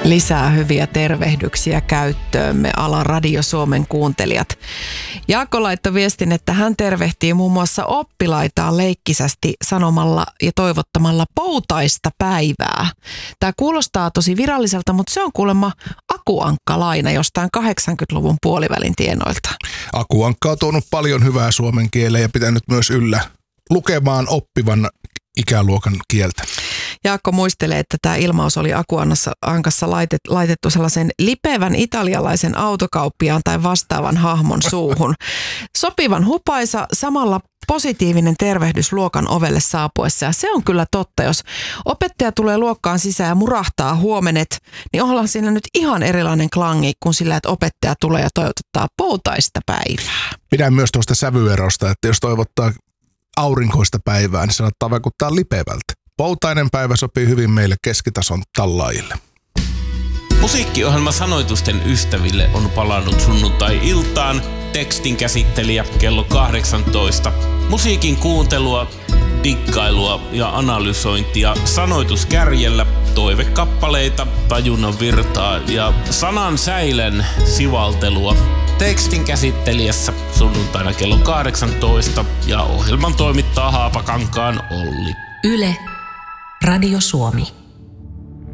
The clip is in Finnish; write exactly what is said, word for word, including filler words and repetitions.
lisää hyviä tervehdyksiä käyttöömme alan Radio Suomen kuuntelijat. Jaakko laittoi viestin, että hän tervehtii muun muassa oppilaitaan leikkisästi sanomalla ja toivottamalla poutaista päivää. Tämä kuulostaa tosi viralliselta, mutta se on kuulemma akuankkalaina jostain kahdeksankymmentäluvun puolivälin tienoilta. Akuankka on tuonut paljon hyvää suomen kieleen ja pitänyt myös yllä lukemaan oppivan ikäluokan kieltä. Jaakko muistelee, että tämä ilmaus oli Akuankassa laitet, laitettu sellaisen lipevän italialaisen autokauppiaan tai vastaavan hahmon suuhun. Sopivan hupaisa, samalla positiivinen tervehdys luokan ovelle saapuessa. Ja se on kyllä totta, jos opettaja tulee luokkaan sisään ja murahtaa huomenet, niin ollaan siinä nyt ihan erilainen klangi kuin sillä, että opettaja tulee ja toivottaa poutaista päivää. Pidän myös tuosta sävyerosta, että jos toivottaa aurinkoista päivää, niin se saattaa vaikuttaa lipevältä. Poutainen päivä sopii hyvin meille keskitason tallaajille. Musiikkiohjelma Sanoitusten ystäville on palannut sunnuntai-iltaan. Tekstin käsittelijä kello kahdeksantoista. Musiikin kuuntelua, dikkailua ja analysointia sanoituskärjellä, toivekappaleita, tajunnan virtaa ja sanan säilen sivaltelua. Tekstin käsittelijässä sunnuntaina kello kahdeksantoista ja ohjelman toimittaa Haapakankaan Olli. Yle, Radio Suomi.